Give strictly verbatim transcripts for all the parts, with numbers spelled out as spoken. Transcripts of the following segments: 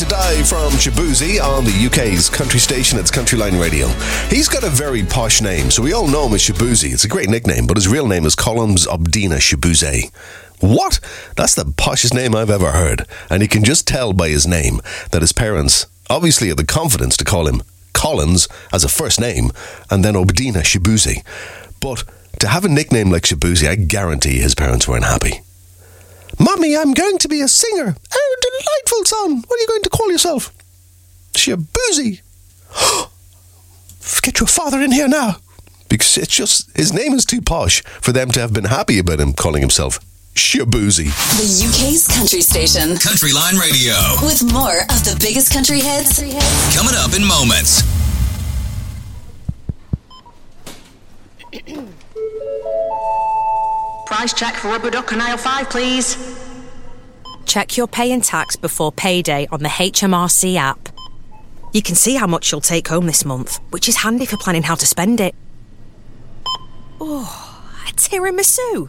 to Die from Shaboozey on the U K's country station. It's Country Line Radio. He's got a very posh name, so we all know him as Shaboozey. It's a great nickname, but his real name is Collins Obdina Shaboozey. What? That's the poshest name I've ever heard. And you can just tell by his name that his parents obviously had the confidence to call him Collins as a first name and then Obdina Shaboozey. But to have a nickname like Shaboozey, I guarantee his parents weren't happy. Mommy, I'm going to be a singer. Oh, delightful, son. What are you going to call yourself? Shaboozey. Get your father in here now. Because it's just, his name is too posh for them to have been happy about him calling himself Shaboozey. The U K's country station. Country Line Radio. With more of the biggest country hits. Coming up in moments. Price check for rubber duck and aisle five, please. Check your pay and tax before payday on the H M R C app. You can see how much you'll take home this month, which is handy for planning how to spend it. Oh, a tiramisu.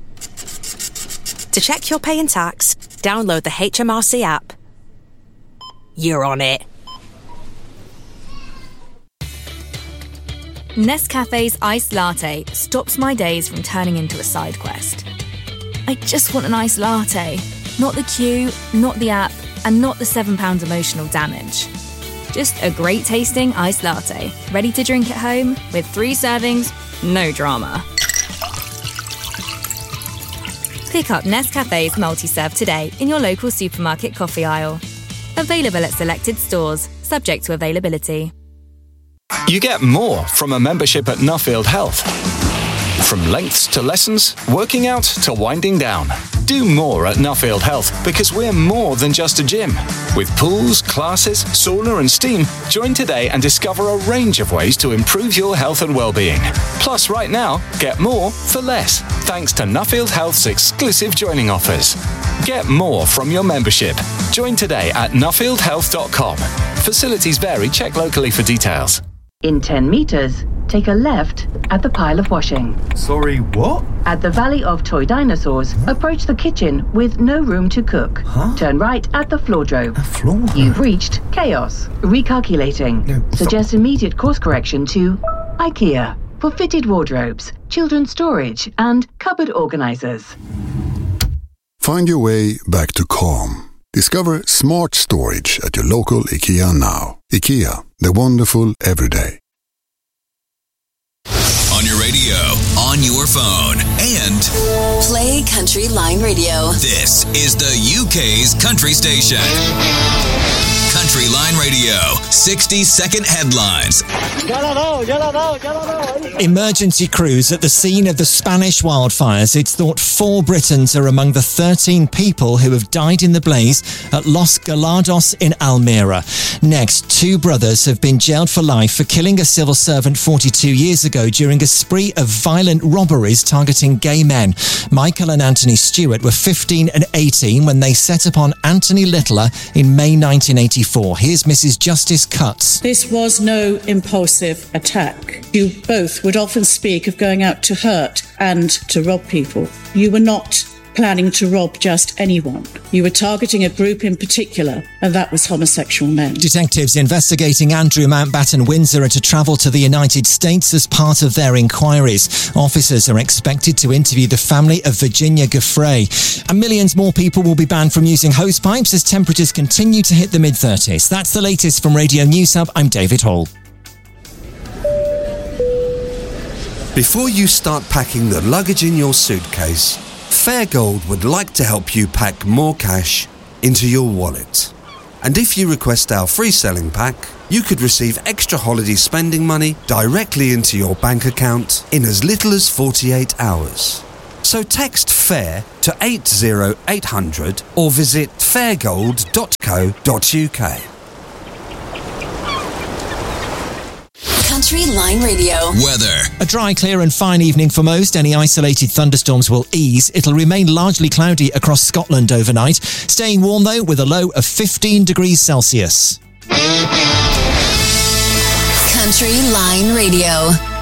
To check your pay and tax, download the H M R C app. You're on it. Nescafe's iced latte stops my days from turning into a side quest. I just want an iced latte. Not the queue, not the app, and not the seven pounds emotional damage. Just a great tasting iced latte, ready to drink at home with three servings, no drama. Pick up Nescafe's multi-serve today in your local supermarket coffee aisle. Available at selected stores, subject to availability. You get more from a membership at Nuffield Health. From lengths to lessons, working out to winding down. Do more at Nuffield Health because we're more than just a gym. With pools, classes, sauna and steam, join today and discover a range of ways to improve your health and well-being. Plus, right now, get more for less, thanks to Nuffield Health's exclusive joining offers. Get more from your membership. Join today at nuffield health dot com. Facilities vary. Check locally for details. In ten metres, take a left at the pile of washing. Sorry, what? At the Valley of Toy Dinosaurs, huh? Approach the kitchen with no room to cook. Huh? Turn right at the floordrobe. A floor? You've reached chaos. Recalculating. No, Suggest immediate course correction to IKEA for fitted wardrobes, children's storage, and cupboard organisers. Find your way back to calm. Discover smart storage at your local IKEA now. IKEA, the wonderful everyday. On your radio, on your phone, and play Country Line Radio. This is the U K's country station. Country Line Radio, sixty second headlines. Emergency crews at the scene of the Spanish wildfires. It's thought four Britons are among the thirteen people who have died in the blaze at Los Galados in Almira. Next, two brothers have been jailed for life for killing a civil servant forty-two years ago during a spree of violent robberies targeting gay men. Michael and Anthony Stewart were fifteen and eighteen when they set upon Anthony Littler in May nineteen eighty-four. Here's Missus Justice Cutts. This was no impulsive attack. You both would often speak of going out to hurt and to rob people. You were not planning to rob just anyone. You were targeting a group in particular, and that was homosexual men. Detectives investigating Andrew Mountbatten Windsor are to travel to the United States as part of their inquiries. Officers are expected to interview the family of Virginia Giuffre. And millions more people will be banned from using hosepipes as temperatures continue to hit the mid-thirties. That's the latest from Radio News Hub. I'm David Hall. Before you start packing the luggage in your suitcase, Fairgold would like to help you pack more cash into your wallet. And if you request our free selling pack, you could receive extra holiday spending money directly into your bank account in as little as forty-eight hours. So text FAIR to eight zero eight hundred or visit fairgold dot co dot uk. Country Line Radio. Weather. A dry, clear and fine evening for most. Any isolated thunderstorms will ease. It'll remain largely cloudy across Scotland overnight. Staying warm, though, with a low of fifteen degrees Celsius. Country Line Radio.